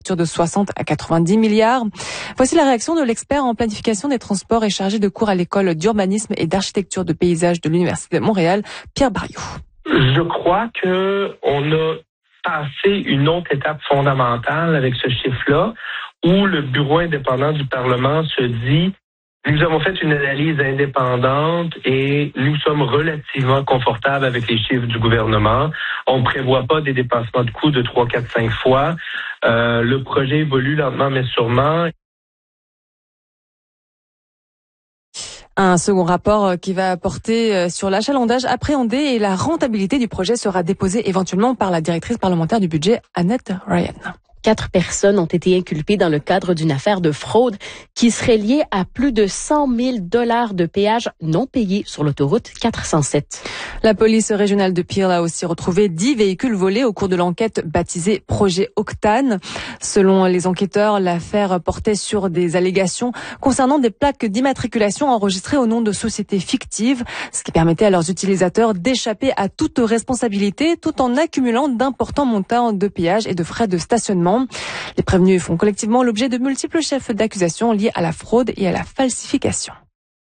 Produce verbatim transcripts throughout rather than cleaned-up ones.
de soixante à quatre-vingt-dix milliards. Voici la réaction de l'expert en planification des transports et chargé de cours à l'école d'urbanisme et d'architecture de paysage de l'Université de Montréal, Pierre Barriot. Je crois que on a passé une autre étape fondamentale avec ce chiffre-là, où le bureau indépendant du Parlement se dit: nous avons fait une analyse indépendante et nous sommes relativement confortables avec les chiffres du gouvernement. On ne prévoit pas des dépassements de coûts de trois, quatre, cinq fois. Euh, le projet évolue lentement mais sûrement. Un second rapport qui va porter sur l'achalandage appréhendé et la rentabilité du projet sera déposé éventuellement par la directrice parlementaire du budget, Annette Ryan. Quatre personnes ont été inculpées dans le cadre d'une affaire de fraude qui serait liée à plus de cent mille dollars de péages non payés sur l'autoroute quatre cent sept. La police régionale de Peel a aussi retrouvé dix véhicules volés au cours de l'enquête baptisée Projet Octane. Selon les enquêteurs, l'affaire portait sur des allégations concernant des plaques d'immatriculation enregistrées au nom de sociétés fictives, ce qui permettait à leurs utilisateurs d'échapper à toute responsabilité tout en accumulant d'importants montants de péages et de frais de stationnement. Les prévenus font collectivement l'objet de multiples chefs d'accusation liés à la fraude et à la falsification.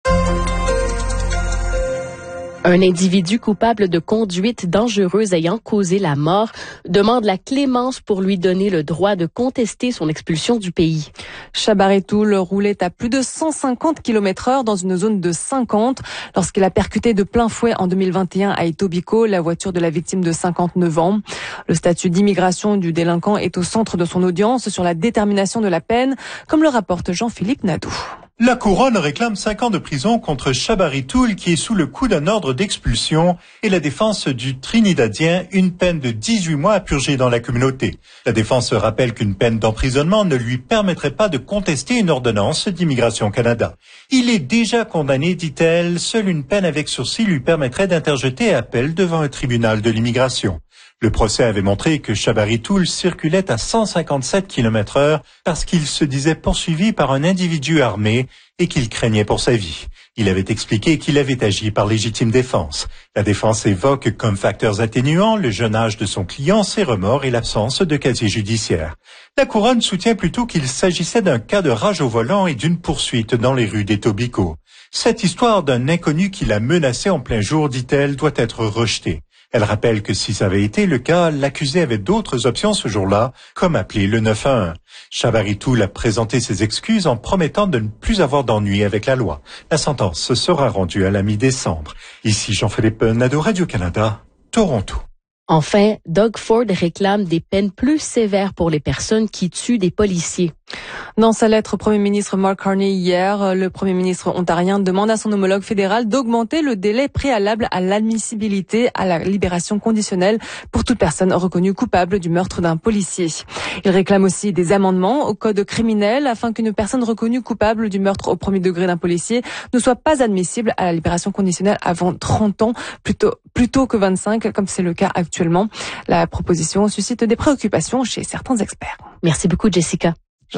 Un individu coupable de conduite dangereuse ayant causé la mort demande la clémence pour lui donner le droit de contester son expulsion du pays. Shabar Tool roulait à plus de cent cinquante kilomètres heure dans une zone de cinquante lorsqu'il a percuté de plein fouet en deux mille vingt et un à Etobicoke la voiture de la victime de cinquante-neuf ans. Le statut d'immigration du délinquant est au centre de son audience sur la détermination de la peine, comme le rapporte Jean-Philippe Nadeau. La couronne réclame cinq ans de prison contre Shabar Tool qui est sous le coup d'un ordre d'expulsion et la défense du Trinidadien une peine de dix-huit mois à purger dans la communauté. La défense rappelle qu'une peine d'emprisonnement ne lui permettrait pas de contester une ordonnance d'Immigration Canada. Il est déjà condamné, dit-elle, seule une peine avec sursis lui permettrait d'interjeter appel devant un tribunal de l'immigration. Le procès avait montré que Shabar Tool circulait à cent cinquante-sept kilomètres heure parce qu'il se disait poursuivi par un individu armé et qu'il craignait pour sa vie. Il avait expliqué qu'il avait agi par légitime défense. La défense évoque comme facteurs atténuants le jeune âge de son client, ses remords et l'absence de casier judiciaire. La couronne soutient plutôt qu'il s'agissait d'un cas de rage au volant et d'une poursuite dans les rues d'Etobicoke. Cette histoire d'un inconnu qui l'a menacé en plein jour, dit-elle, doit être rejetée. Elle rappelle que si ça avait été le cas, l'accusé avait d'autres options ce jour-là, comme appeler le neuf un un. Shabar Tool a présenté ses excuses en promettant de ne plus avoir d'ennui avec la loi. La sentence sera rendue à la mi-décembre. Ici Jean-Philippe Nadeau, Radio-Canada, Toronto. Enfin, Doug Ford réclame des peines plus sévères pour les personnes qui tuent des policiers. Dans sa lettre au Premier ministre Mark Carney hier, le Premier ministre ontarien demande à son homologue fédéral d'augmenter le délai préalable à l'admissibilité à la libération conditionnelle pour toute personne reconnue coupable du meurtre d'un policier. Il réclame aussi des amendements au code criminel afin qu'une personne reconnue coupable du meurtre au premier degré d'un policier ne soit pas admissible à la libération conditionnelle avant trente ans plutôt, plutôt que vingt-cinq comme c'est le cas actuellement. La proposition suscite des préoccupations chez certains experts. Merci beaucoup, Jessica.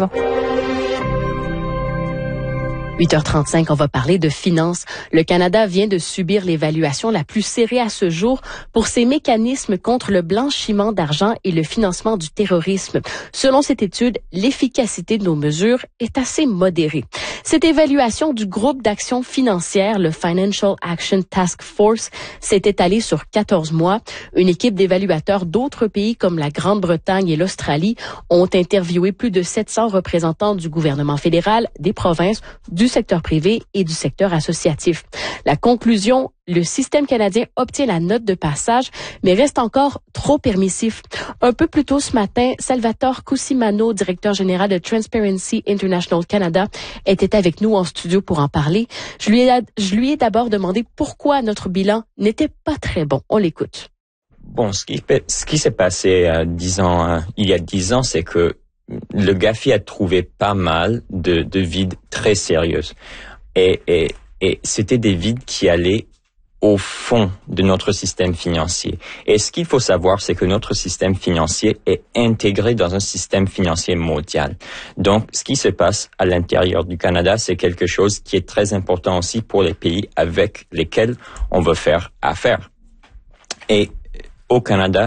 huit heures trente-cinq, on va parler de finances. Le Canada vient de subir l'évaluation la plus serrée à ce jour pour ses mécanismes contre le blanchiment d'argent et le financement du terrorisme. Selon cette étude, l'efficacité de nos mesures est assez modérée. Cette évaluation du groupe d'action financière, le Financial Action Task Force, s'est étalée sur quatorze mois. Une équipe d'évaluateurs d'autres pays comme la Grande-Bretagne et l'Australie ont interviewé plus de sept cents représentants du gouvernement fédéral, des provinces, du secteur privé et du secteur associatif. La conclusion, le système canadien obtient la note de passage, mais reste encore trop permissif. Un peu plus tôt ce matin, Salvatore Cusimano, directeur général de Transparency International Canada, était avec nous en studio pour en parler. Je lui ai, je lui ai d'abord demandé pourquoi notre bilan n'était pas très bon. On l'écoute. Bon, ce qui, ce qui s'est passé euh, dix ans, hein, il y a dix ans, c'est que le Gafi a trouvé pas mal de, de vides très sérieuses. Et, et, et c'était des vides qui allaient au fond de notre système financier. Et ce qu'il faut savoir, c'est que notre système financier est intégré dans un système financier mondial. Donc, ce qui se passe à l'intérieur du Canada, c'est quelque chose qui est très important aussi pour les pays avec lesquels on veut faire affaire. Et au Canada,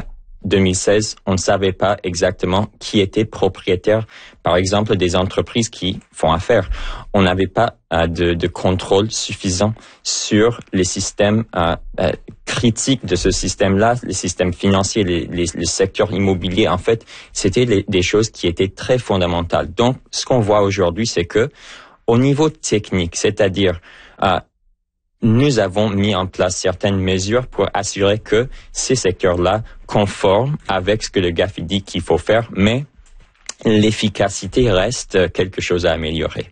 deux mille seize, on ne savait pas exactement qui était propriétaire, par exemple, des entreprises qui font affaire. On n'avait pas euh, de, de contrôle suffisant sur les systèmes euh, euh, critiques de ce système-là, les systèmes financiers, les, les, le secteur immobilier. En fait, c'était les, des choses qui étaient très fondamentales. Donc, ce qu'on voit aujourd'hui, c'est que au niveau technique, c'est-à-dire euh, nous avons mis en place certaines mesures pour assurer que ces secteurs-là conforment avec ce que le GAFI dit qu'il faut faire, mais l'efficacité reste quelque chose à améliorer.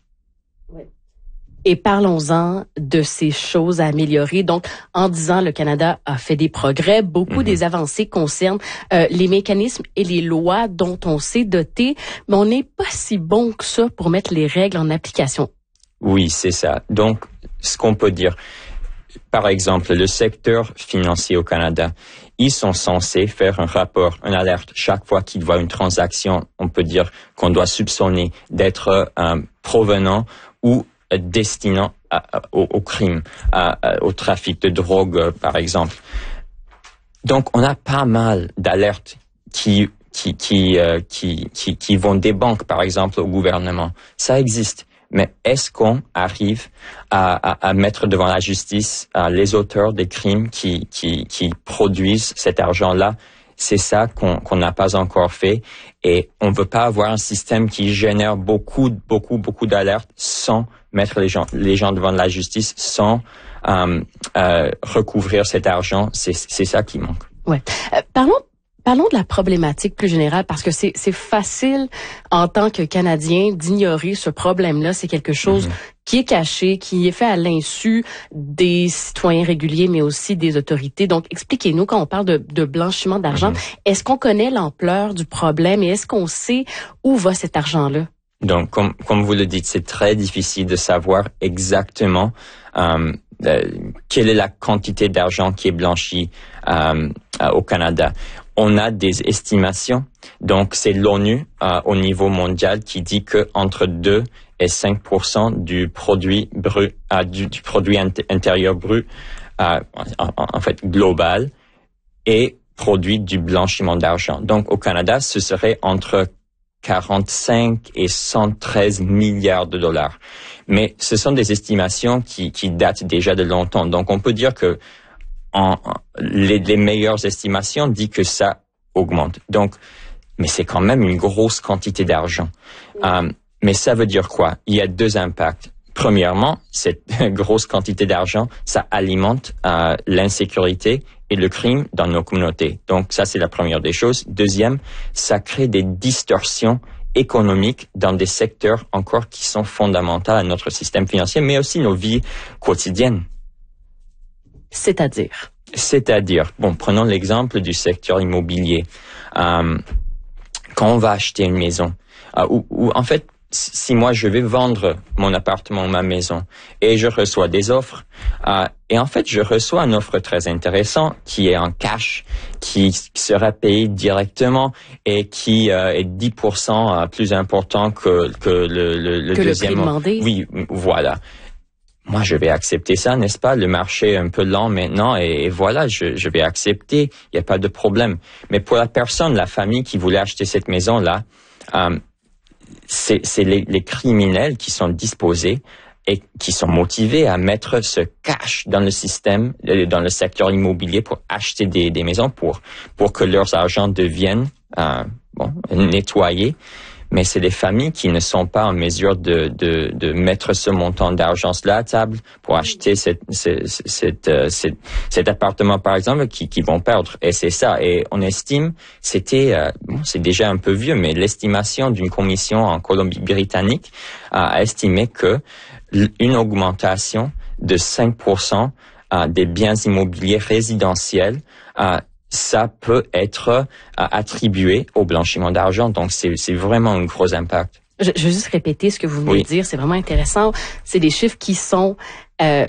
Et parlons-en de ces choses à améliorer. Donc, en dix ans, le Canada a fait des progrès. Beaucoup mm-hmm. des avancées concernent euh, les mécanismes et les lois dont on s'est doté, mais on n'est pas si bon que ça pour mettre les règles en application. Oui, c'est ça. Donc, ce qu'on peut dire, par exemple, le secteur financier au Canada, ils sont censés faire un rapport, une alerte chaque fois qu'ils voient une transaction, on peut dire qu'on doit soupçonner d'être euh, provenant ou destinant à, à, au, au crime, à, à, au trafic de drogue, euh, par exemple. Donc, on a pas mal d'alertes qui qui qui, euh, qui qui qui vont des banques, par exemple, au gouvernement. Ça existe. Mais est-ce qu'on arrive à, à, à mettre devant la justice uh, les auteurs des crimes qui, qui, qui produisent cet argent-là? C'est ça qu'on qu'on n'a pas encore fait. Et on ne veut pas avoir un système qui génère beaucoup, beaucoup, beaucoup d'alertes sans mettre les gens, les gens devant la justice, sans um, euh, recouvrir cet argent. C'est, c'est ça qui manque. Ouais. Euh, parlons Parlons de la problématique plus générale, parce que c'est, c'est facile en tant que Canadien d'ignorer ce problème-là. C'est quelque chose mmh. qui est caché, qui est fait à l'insu des citoyens réguliers, mais aussi des autorités. Donc, expliquez-nous, quand on parle de, de blanchiment d'argent, mmh. est-ce qu'on connaît l'ampleur du problème et est-ce qu'on sait où va cet argent-là? Donc, comme, comme vous le dites, c'est très difficile de savoir exactement euh, euh, quelle est la quantité d'argent qui est blanchi euh, euh, au Canada. On a des estimations. Donc, c'est l'ONU euh, au niveau mondial qui dit que entre deux et cinq pour cent du produit brut, euh, du, du produit int- intérieur brut, euh, en, en fait global, est produit du blanchiment d'argent. Donc, au Canada, ce serait entre quarante-cinq et cent treize milliards de dollars. Mais ce sont des estimations qui, qui datent déjà de longtemps. Donc, on peut dire que En, les, les meilleures estimations disent que ça augmente. Donc, mais c'est quand même une grosse quantité d'argent. Oui. Euh, mais ça veut dire quoi? Il y a deux impacts. Premièrement, cette grosse quantité d'argent, ça alimente euh, l'insécurité et le crime dans nos communautés. Donc, ça, c'est la première des choses. Deuxième, ça crée des distorsions économiques dans des secteurs encore qui sont fondamentaux à notre système financier, mais aussi nos vies quotidiennes. C'est-à-dire? C'est-à-dire, bon, prenons l'exemple du secteur immobilier. Euh, quand on va acheter une maison, euh, ou, ou en fait, si moi je vais vendre mon appartement ou ma maison et je reçois des offres, euh, et en fait je reçois une offre très intéressante qui est en cash, qui sera payée directement et qui euh, est dix pour cent plus important que, que le, le, le que deuxième. Le prix demandé. Oui, voilà. Moi, je vais accepter ça, n'est-ce pas? Le marché est un peu lent maintenant et, et voilà, je, je vais accepter. Il n'y a pas de problème. Mais pour la personne, la famille qui voulait acheter cette maison-là, euh, c'est, c'est les, les criminels qui sont disposés et qui sont motivés à mettre ce cash dans le système, dans le secteur immobilier pour acheter des, des maisons, pour pour que leurs argent deviennent euh, bon nettoyés. Mais c'est des familles qui ne sont pas en mesure de, de, de mettre ce montant d'argent-là à table pour acheter cette, cette, cette, euh, cette, cet appartement, par exemple, qui, qui vont perdre. Et c'est ça. Et on estime, c'était, euh, bon, c'est déjà un peu vieux, mais l'estimation d'une commission en Colombie-Britannique a estimé que une augmentation de cinq pour cent euh, des biens immobiliers résidentiels euh, ça peut être euh, attribué au blanchiment d'argent. Donc, c'est, c'est vraiment un gros impact. Je, je veux juste répéter ce que vous venez oui. de dire. C'est vraiment intéressant. C'est des chiffres qui sont euh,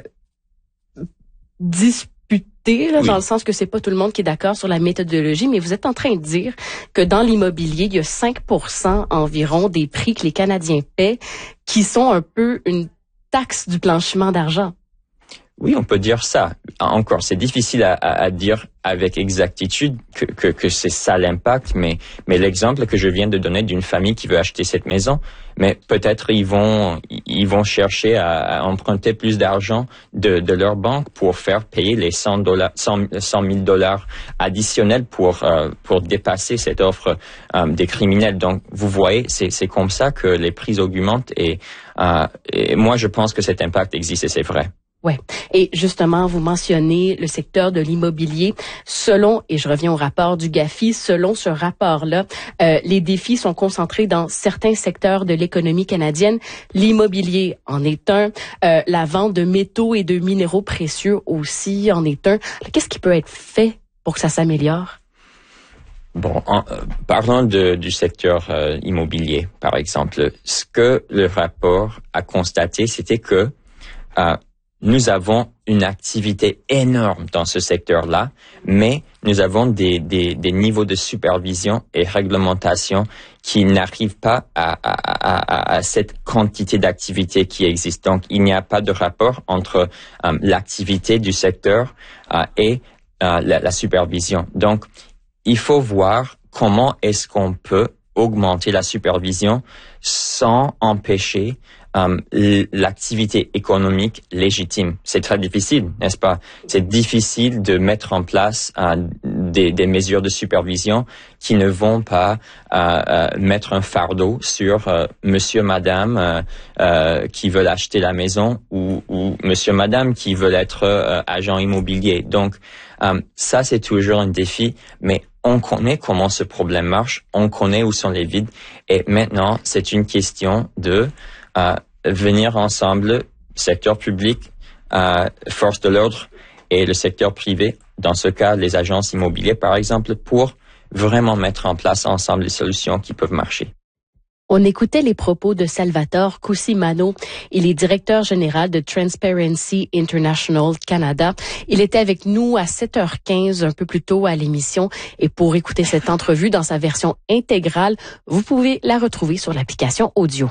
disputés, là, oui. dans le sens que c'est pas tout le monde qui est d'accord sur la méthodologie, mais vous êtes en train de dire que dans l'immobilier, il y a cinq pour cent environ des prix que les Canadiens paient qui sont un peu une taxe du blanchiment d'argent. Oui, on peut dire ça. Encore, c'est difficile à, à, à dire avec exactitude que, que, que c'est ça l'impact, mais, mais l'exemple que je viens de donner d'une famille qui veut acheter cette maison, mais peut-être ils vont, ils vont chercher à, à emprunter plus d'argent de, de leur banque pour faire payer les cent dollars, cent mille dollars additionnels pour, euh, pour dépasser cette offre euh, des criminels. Donc, vous voyez, c'est, c'est comme ça que les prix augmentent et, euh, et moi, je pense que cet impact existe et c'est vrai. Ouais. Et justement, vous mentionnez le secteur de l'immobilier. Selon, et je reviens au rapport du Gafi, selon ce rapport-là, euh, les défis sont concentrés dans certains secteurs de l'économie canadienne. L'immobilier en est un. Euh, la vente de métaux et de minéraux précieux aussi en est un. Qu'est-ce qui peut être fait pour que ça s'améliore? Bon, en, euh, parlons de, du secteur euh, immobilier, par exemple. Ce que le rapport a constaté, c'était que euh, nous avons une activité énorme dans ce secteur-là, mais nous avons des, des, des niveaux de supervision et réglementation qui n'arrivent pas à, à, à, à cette quantité d'activité qui existe. Donc, il n'y a pas de rapport entre euh, l'activité du secteur euh, et euh, la, la supervision. Donc, il faut voir comment est-ce qu'on peut augmenter la supervision sans empêcher Um, l'activité économique légitime. C'est très difficile, n'est-ce pas? C'est difficile de mettre en place uh, des, des mesures de supervision qui ne vont pas uh, uh, mettre un fardeau sur uh, monsieur, madame uh, uh, qui veulent acheter la maison ou, ou monsieur, madame qui veulent être uh, agent immobilier. Donc, um, ça, c'est toujours un défi, mais on connaît comment ce problème marche, on connaît où sont les vides, et maintenant, c'est une question de Euh, venir ensemble, secteur public, euh, force de l'ordre et le secteur privé, dans ce cas les agences immobilières par exemple, pour vraiment mettre en place ensemble les solutions qui peuvent marcher. On écoutait les propos de Salvatore Cusimano. Il est directeur général de Transparency International Canada. Il était avec nous à sept heures quinze, un peu plus tôt à l'émission. Et pour écouter cette entrevue dans sa version intégrale, vous pouvez la retrouver sur l'application audio.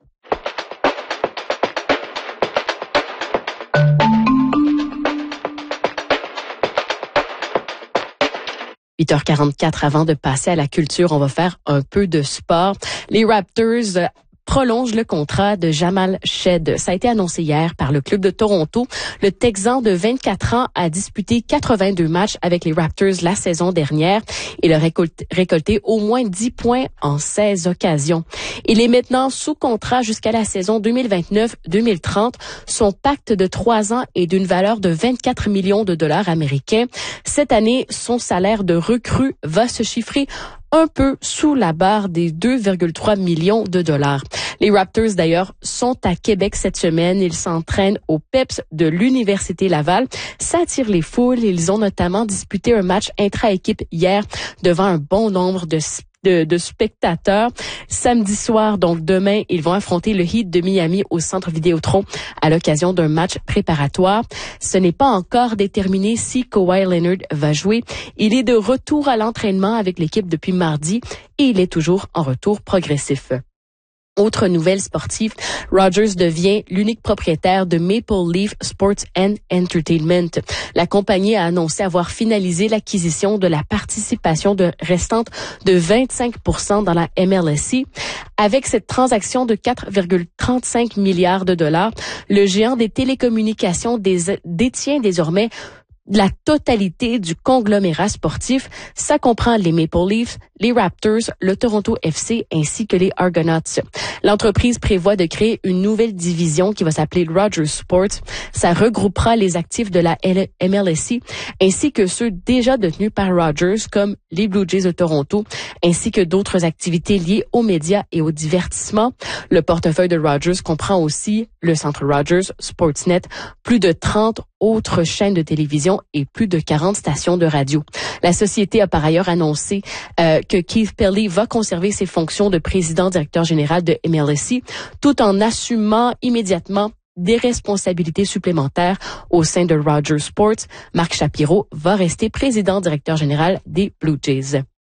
huit heures quarante-quatre, avant de passer à la culture, on va faire un peu de sport. Les Raptors prolonge le contrat de Jamal Shead. Ça a été annoncé hier par le club de Toronto. Le Texan de vingt-quatre ans a disputé quatre-vingt-deux matchs avec les Raptors la saison dernière. Il a récolté, récolté au moins dix points en seize occasions. Il est maintenant sous contrat jusqu'à la saison deux mille vingt-neuf deux mille trente. Son pacte de trois ans est d'une valeur de vingt-quatre millions de dollars américains. Cette année, son salaire de recrue va se chiffrer un peu sous la barre des deux virgule trois millions de dollars. Les Raptors, d'ailleurs, sont à Québec cette semaine. Ils s'entraînent au Peps de l'Université Laval. Ça attire les foules. Ils ont notamment disputé un match intra-équipe hier devant un bon nombre de De, de spectateurs. Samedi soir, donc demain, ils vont affronter le Heat de Miami au Centre Vidéotron à l'occasion d'un match préparatoire. Ce n'est pas encore déterminé si Kawhi Leonard va jouer. Il est de retour à l'entraînement avec l'équipe depuis mardi et il est toujours en retour progressif. Autre nouvelle sportive, Rogers devient l'unique propriétaire de Maple Leaf Sports and Entertainment. La compagnie a annoncé avoir finalisé l'acquisition de la participation de restante de vingt-cinq pour cent dans la M L S C. Avec cette transaction de quatre virgule trente-cinq milliards de dollars, le géant des télécommunications des, détient désormais la totalité du conglomérat sportif. Ça comprend les Maple Leafs, les Raptors, le Toronto F C ainsi que les Argonauts. L'entreprise prévoit de créer une nouvelle division qui va s'appeler Rogers Sports. Ça regroupera les actifs de la M L S C ainsi que ceux déjà détenus par Rogers comme les Blue Jays de Toronto ainsi que d'autres activités liées aux médias et au divertissement. Le portefeuille de Rogers comprend aussi le centre Rogers, Sportsnet, plus de trente autres chaînes de télévision et plus de quarante stations de radio. La société a par ailleurs annoncé euh, que Keith Pelley va conserver ses fonctions de président-directeur général de M L S C tout en assumant immédiatement des responsabilités supplémentaires au sein de Rogers Sports. Marc Shapiro va rester président-directeur général des Blue Jays.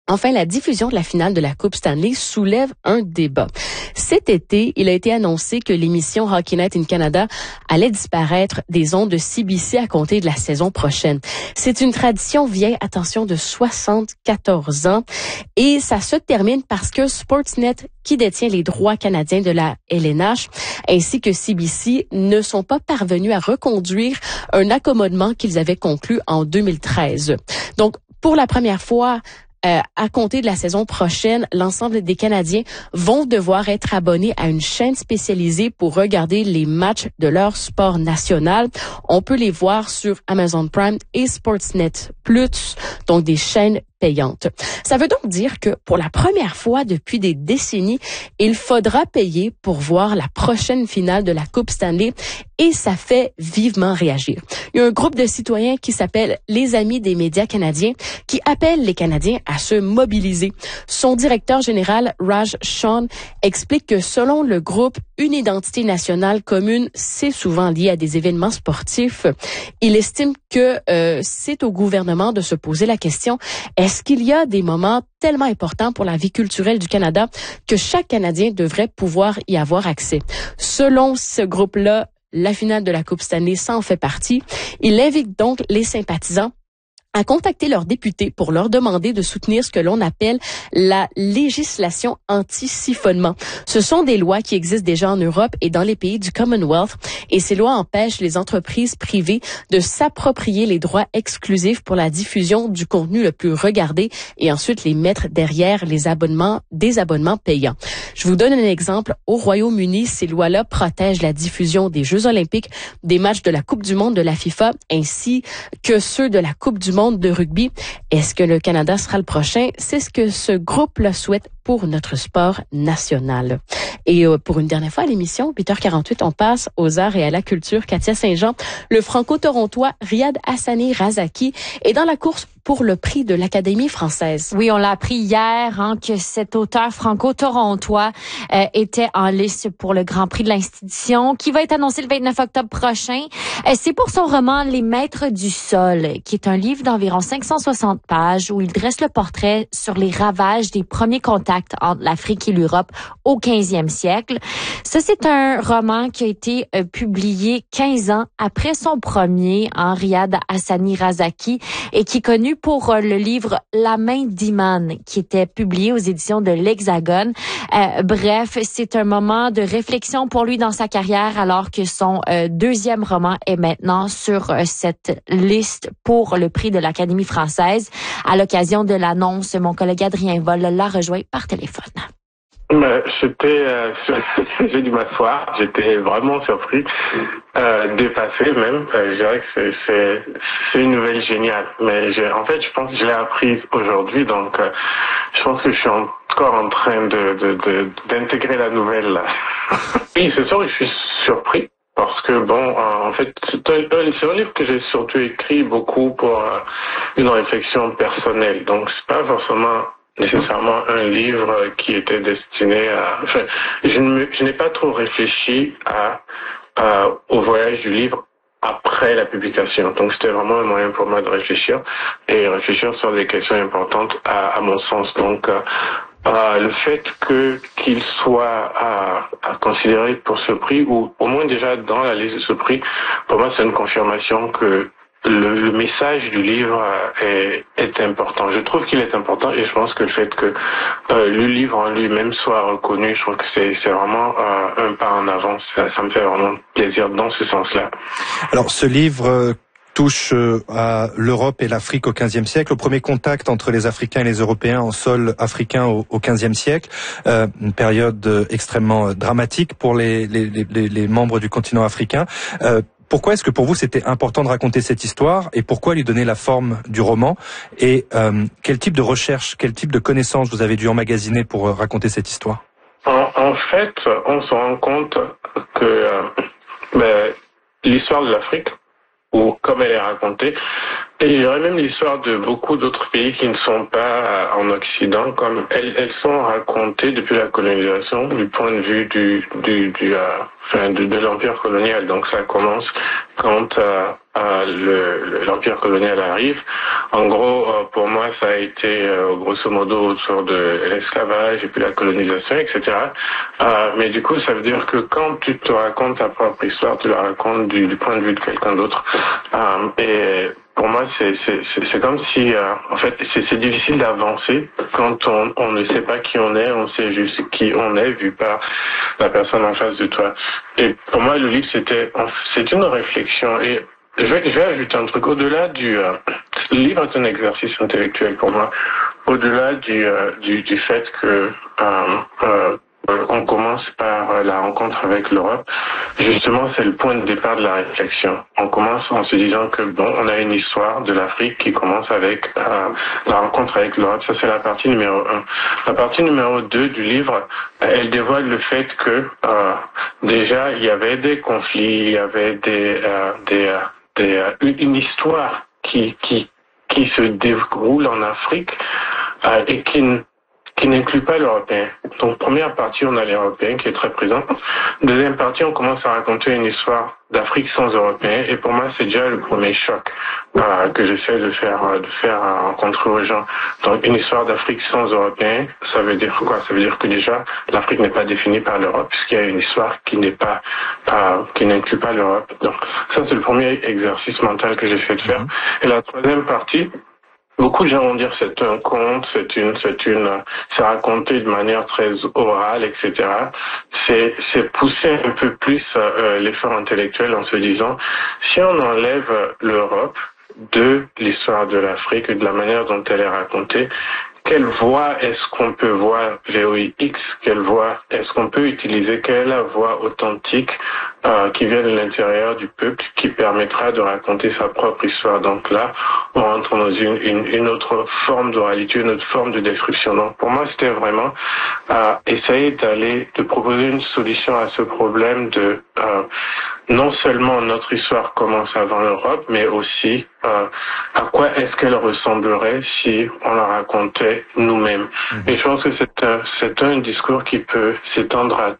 Enfin, la diffusion de la finale de la Coupe Stanley soulève un débat. Cet été, il a été annoncé que l'émission Hockey Night in Canada allait disparaître des ondes de C B C à compter de la saison prochaine. C'est une tradition vieille, attention, de soixante-quatorze ans et ça se termine parce que Sportsnet, qui détient les droits canadiens de la L N H, ainsi que C B C, ne sont pas parvenus à reconduire un accommodement qu'ils avaient conclu en deux mille treize. Donc, pour la première fois, Euh, à compter de la saison prochaine, l'ensemble des Canadiens vont devoir être abonnés à une chaîne spécialisée pour regarder les matchs de leur sport national. On peut les voir sur Amazon Prime et Sportsnet Plus, donc des chaînes payantes. Ça veut donc dire que pour la première fois depuis des décennies, il faudra payer pour voir la prochaine finale de la Coupe Stanley et ça fait vivement réagir. Il y a un groupe de citoyens qui s'appelle les Amis des médias canadiens qui appellent les Canadiens à se mobiliser. Son directeur général, Raj Shawn, explique que selon le groupe, une identité nationale commune, c'est souvent lié à des événements sportifs. Il estime que euh, c'est au gouvernement de se poser la question, est-ce qu'il y a des moments tellement importants pour la vie culturelle du Canada que chaque Canadien devrait pouvoir y avoir accès? Selon ce groupe-là, la finale de la Coupe Stanley, ça en fait partie. Il invite donc les sympathisants à contacter leurs députés pour leur demander de soutenir ce que l'on appelle la législation anti-siphonnement. Ce sont des lois qui existent déjà en Europe et dans les pays du Commonwealth et ces lois empêchent les entreprises privées de s'approprier les droits exclusifs pour la diffusion du contenu le plus regardé et ensuite les mettre derrière les abonnements, des abonnements payants. Je vous donne un exemple. Au Royaume-Uni, ces lois-là protègent la diffusion des Jeux olympiques, des matchs de la Coupe du monde de la FIFA ainsi que ceux de la Coupe du monde de rugby. Est-ce que le Canada sera le prochain? C'est ce que ce groupe-là souhaite pour notre sport national. Et euh, pour une dernière fois à l'émission, huit heures quarante-huit, on passe aux arts et à la culture. Katia Saint-Jean, le franco-torontois Riyad Hassani Razaki est dans la course pour le prix de l'Académie française. Oui, on l'a appris hier hein, que cet auteur franco-torontois euh, était en liste pour le Grand Prix de l'institution qui va être annoncé le vingt-neuf octobre prochain. Euh, c'est pour son roman Les Maîtres du Sol, qui est un livre d'environ cinq cent soixante pages où il dresse le portrait sur les ravages des premiers contacts entre l'Afrique et l'Europe au quinzième siècle. Ça, c'est un roman qui a été euh, publié quinze ans après son premier, hein, Riyad Hassani Razaki, et qui est connu pour euh, le livre La main d'Iman, qui était publié aux éditions de l'Hexagone. Euh, bref, c'est un moment de réflexion pour lui dans sa carrière, alors que son euh, deuxième roman est maintenant sur euh, cette liste pour le prix de l'Académie française. À l'occasion de l'annonce, mon collègue Adrien Vol l'a rejoint par téléphone. Ben, j'étais, euh, j'ai dû m'asseoir, j'étais vraiment surpris, euh, dépassé même. Euh, je dirais que c'est, c'est, c'est une nouvelle géniale. Mais j'ai, en fait, je pense que je l'ai apprise aujourd'hui, donc euh, je pense que je suis encore en train de, de, de d'intégrer la nouvelle. Là. Oui, c'est sûr que je suis surpris. Parce que bon, en fait, c'est un, c'est un livre que j'ai surtout écrit beaucoup pour euh, une réflexion personnelle. Donc, c'est pas forcément nécessairement un livre qui était destiné à... Enfin, je, ne, je n'ai pas trop réfléchi à, à, au voyage du livre après la publication. Donc, c'était vraiment un moyen pour moi de réfléchir et réfléchir sur des questions importantes à, à mon sens. Donc, euh, euh, le fait que qu'il soit à, à considérer pour ce prix, ou au moins déjà dans la liste de ce prix, pour moi, c'est une confirmation que Le, le message du livre est, est important. Je trouve qu'il est important et je pense que le fait que euh, le livre en lui-même soit reconnu, je trouve que c'est, c'est vraiment euh, un pas en avant. Ça, ça me fait vraiment plaisir dans ce sens-là. Alors, ce livre euh, touche euh, à l'Europe et l'Afrique au quinzième siècle, au premier contact entre les Africains et les Européens en sol africain au, au quinzième siècle, euh, une période euh, extrêmement dramatique pour les, les, les, les membres du continent africain. Euh, Pourquoi est-ce que pour vous c'était important de raconter cette histoire et pourquoi lui donner la forme du roman et euh, quel type de recherche, quel type de connaissances vous avez dû emmagasiner pour euh, raconter cette histoire? En, en fait, on se rend compte que euh, ben, l'histoire de l'Afrique, ou comme elle est racontée, Et il y aurait même l'histoire de beaucoup d'autres pays qui ne sont pas en Occident, comme elles, elles sont racontées depuis la colonisation du point de vue du, du, du euh, enfin, de, de l'empire colonial. Donc ça commence quand euh, euh, le, l'empire colonial arrive. En gros, euh, pour moi, ça a été euh, grosso modo autour de l'esclavage et puis la colonisation, et cetera. Euh, mais du coup, ça veut dire que quand tu te racontes ta propre histoire, tu la racontes du, du point de vue de quelqu'un d'autre. Euh, et pour moi, c'est, c'est, c'est, c'est comme si, euh, en fait, c'est, c'est difficile d'avancer quand on, on ne sait pas qui on est, on sait juste qui on est vu par la personne en face de toi. Et pour moi, le livre, c'était, c'est une réflexion. Et je vais, je vais ajouter un truc au-delà du, euh, le livre est un exercice intellectuel pour moi. Au-delà du, euh, du, du fait que euh, euh, on commence par la rencontre avec l'Europe. Justement, c'est le point de départ de la réflexion. On commence en se disant que bon, on a une histoire de l'Afrique qui commence avec euh, la rencontre avec l'Europe. Ça, c'est la partie numéro un. La partie numéro deux du livre, elle dévoile le fait que euh, déjà il y avait des conflits, il y avait des euh, des, euh, des euh, une histoire qui qui qui se déroule en Afrique euh, et qui qui n'inclut pas l'Européen. Donc, première partie, on a l'Européen qui est très présent. Deuxième partie, on commence à raconter une histoire d'Afrique sans Européens. Et pour moi, c'est déjà le premier choc euh, que j'essaie de faire, de faire euh, rencontrer aux gens. Donc, une histoire d'Afrique sans Européens, ça veut dire quoi? Ça veut dire que déjà, l'Afrique n'est pas définie par l'Europe, puisqu'il y a une histoire qui n'est pas, euh, qui n'inclut pas l'Europe. Donc, ça, c'est le premier exercice mental que j'essaie de faire. Et la troisième partie, beaucoup de gens vont dire c'est un conte, c'est une, c'est une, c'est raconté de manière très orale, et cetera. C'est, c'est pousser un peu plus euh, l'effort intellectuel en se disant si on enlève l'Europe de l'histoire de l'Afrique et de la manière dont elle est racontée, quelle voix est-ce qu'on peut voir V O I X? Quelle voix est-ce qu'on peut utiliser? Quelle est la voix authentique euh, qui vient de l'intérieur du peuple qui permettra de raconter sa propre histoire? Donc là, on rentre dans une, une, une autre forme d'oralité, une autre forme de description. Donc pour moi, c'était vraiment euh, essayer d'aller, de proposer une solution à ce problème de euh, non seulement notre histoire commence avant l'Europe, mais aussi euh, à quoi est-ce qu'elle ressemblerait si on la racontait nous-mêmes. Mmh. Et je pense que c'est un, c'est un discours qui peut s'étendre à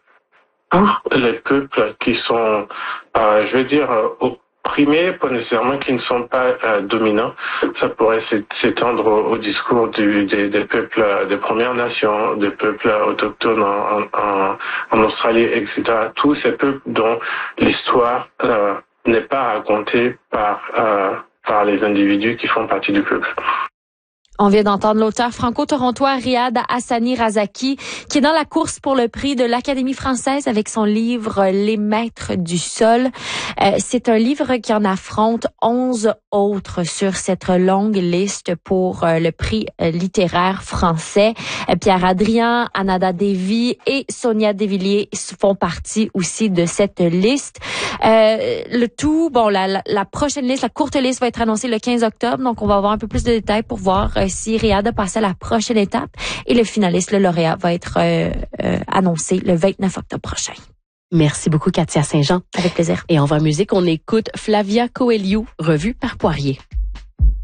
tous les peuples qui sont, euh, je vais dire, opprimés, pas nécessairement qui ne sont pas euh, dominants. Ça pourrait s'étendre au, au discours du, des, des peuples, des Premières Nations, des peuples autochtones en, en, en Australie, et cetera. Tous ces peuples dont l'histoire euh, n'est pas racontée par, euh, par les individus qui font partie du peuple. On vient d'entendre l'auteur franco-torontois Riyad Hassani Razaki, qui est dans la course pour le prix de l'Académie française avec son livre Les Maîtres du sol. Euh, c'est un livre qui en affronte onze autres sur cette longue liste pour euh, le prix euh, littéraire français. Euh, Pierre Adrien, Anada Devi et Sonia Devilliers font partie aussi de cette liste. Euh, le tout, bon, la, la, la prochaine liste, la courte liste va être annoncée le quinze octobre, donc on va avoir un peu plus de détails pour voir euh, si Riyad a passé à la prochaine étape. Et le finaliste, le lauréat, va être euh, euh, annoncé le vingt-neuf octobre prochain. Merci beaucoup, Katia Saint-Jean. Avec plaisir. Et en voix musique, on écoute Flavia Coelho, revue par Poirier.